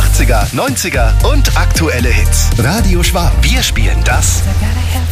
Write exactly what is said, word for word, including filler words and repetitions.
achtziger, neunziger und aktuelle Hits. Radio Schwaben. Wir spielen das